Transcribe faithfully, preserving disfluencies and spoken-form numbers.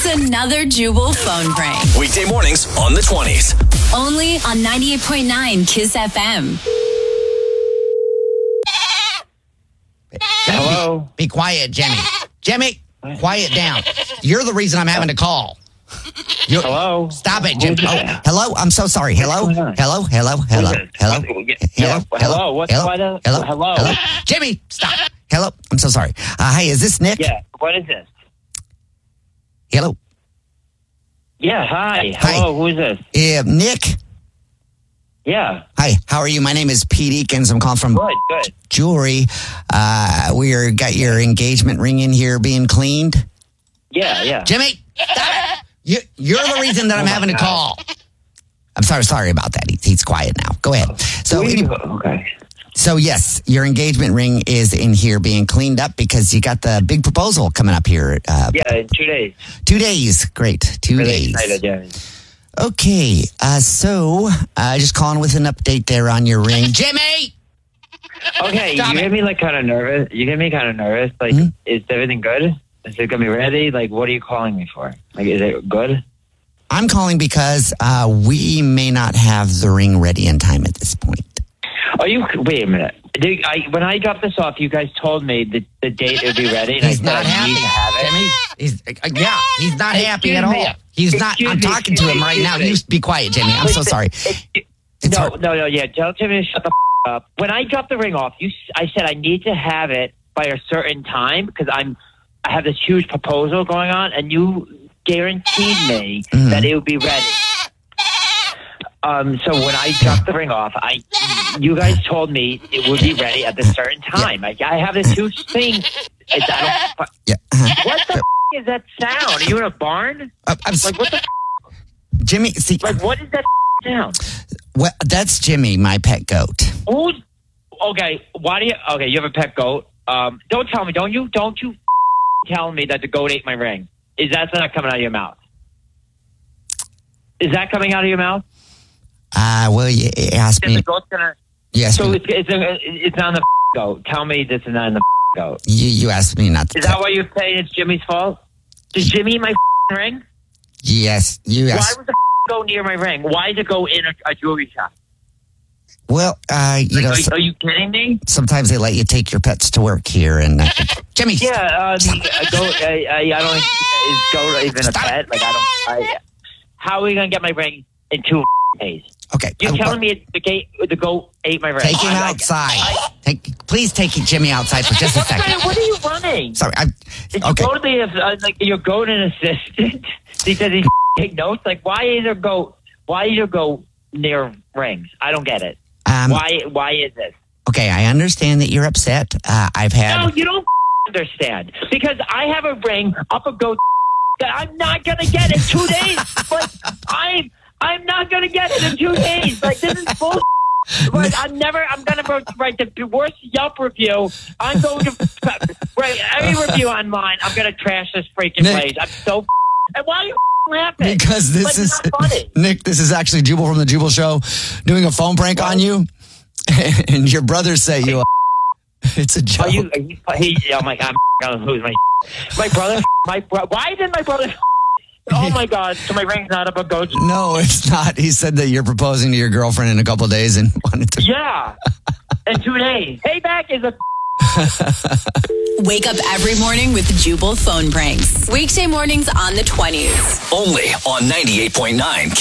It's another Jubal phone prank. Weekday mornings on the twenties. Only on ninety-eight point nine Kiss F M. Hello? Be, be quiet, Jimmy. Jimmy, quiet down. You're the reason I'm having to call. You're, Hello? Stop it, Jim. Oh, hello? I'm so sorry. Hello? Hello? Hello? Hello? Hello? Yeah, Hello? hello? What's Hello? what, uh, Hello? hello? Hello? Jimmy, stop. Hello? I'm so sorry. Uh, hi, is this Nick? Yeah, what is this? Hello? Yeah, hi. Hi. Hello, who is this? Uh, Nick? Yeah, Hi, how are you? My name is Pete Eakins. I'm calling from good, good. Jewelry. Uh, we are, got your engagement ring in here being cleaned. Yeah, yeah. Jimmy, stop it. You, you're the reason that I'm Oh my having to God. call. I'm sorry, sorry about that. He, he's quiet now. Go ahead. So, Who are any, you? Okay. so yes, your engagement ring is in here being cleaned up because you got the big proposal coming up here. Uh, Yeah, in two days. Two days. Great. Two Really days. excited, yeah. Okay. Uh, so, uh, just calling with an update there on your ring. Jimmy! Okay, Stop you it. get me like kind of nervous. You get me kind of nervous. Like, Hmm? is everything good? Is it gonna be ready? Like, what are you calling me for? Like, is it good? I'm calling because uh, we may not have the ring ready in time at this point. Are you? Wait a minute. Did, I, when I dropped this off, you guys told me the, the date would be ready. And He's I said not I happy. need to have it. Jimmy, he's, uh, yeah, he's not happy Excuse at me. all. He's not. Excuse I'm me, talking to excuse him me, right now. excuse You me. be quiet, Jimmy. I'm so Listen, sorry. it- It's no, hard. no, no, yeah. Tell Jimmy to shut the f- up. When I dropped the ring off, you, s- I said I need to have it by a certain time because I'm, I have this huge proposal going on, and you guaranteed me Mhm. that it would be ready. Um, so when I dropped the ring off, I, you guys told me it would be ready at this certain time. I, I have this huge thing. It's, I don't, Yeah. uh-huh. what the f- is that sound? Are you in a barn? Uh, I'm s- Like what the? F- Jimmy, see, like what is that f- sound? well, that's Jimmy, my pet goat. Who's okay? Why do you? Okay, you have a pet goat. Um, don't tell me. Don't you? Don't you tell me that the goat ate my ring? Is that not coming out of your mouth? Is that coming out of your mouth? Uh, well, you asked That me. the goat's gonna. Yes, So it's it's, a, it's not in the goat. Tell me this is not in the goat. you, you asked me not to. Is that why you're saying it's Jimmy's fault? Did Jimmy eat my ring? Yes, you Why asked. was the go near my ring? Why did it go in a, a jewelry shop? Well, uh, you know, Are, so, are you kidding me? sometimes they let you take your pets to work here, and uh, Jimmy. Yeah, um, a goat. I, I, I don't. Is goat even a Stop. pet? Like I don't. I, how are we gonna get my ring in two days? Okay, You're uh, telling me the gate, the goat ate my ring? take him I- I- outside. I- Take, please take Jimmy outside for just a What the- second. What are you running? Sorry, I. Did Okay. you go to the uh, like your goat and assistant? He says he take notes. Like why is there goat? Why is there goat near rings? I don't get it. Um, Why? Why is this? Okay, I understand that you're upset. Uh, I've had. No, you don't understand because I have a ring up a goat that I'm not gonna get in two days. Like I'm, I'm not gonna get it in two days. Like this is bullshit. Like, I'm never. I'm gonna write the worst Yelp review. I'm going to write every review online. I'm gonna trash this freaking Nick. place. I'm so. And why are you laughing? Because this Like, is it's not funny. Nick. This is actually Jubal from the Jubal Show doing a phone prank on you, and your brothers say you. It's a joke. Are you? Are you he, oh my god! I'm gonna lose my. My brother. My bro, why did my brother? Oh my god! So my ring's not up a goat. No, it's not. He said that you're proposing to your girlfriend in a couple of days and wanted to. Yeah, in two days. Payback is a. Wake up every morning with Jubal phone pranks. Weekday mornings on the twenties. Only on ninety-eight point nine